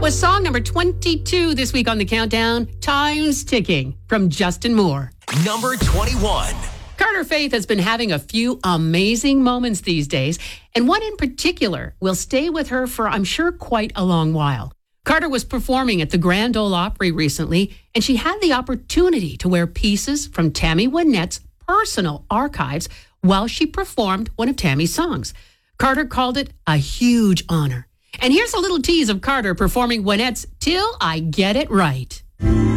That was song number 22 this week on the countdown, Time's Ticking, from Justin Moore. Number 21. Carter Faith has been having a few amazing moments these days, and one in particular will stay with her for, I'm sure, quite a long while. Carter was performing at the Grand Ole Opry recently, and she had the opportunity to wear pieces from Tammy Wynette's personal archives while she performed one of Tammy's songs. Carter called it a huge honor. And here's a little tease of Carter performing Wynette's Till I Get It Right.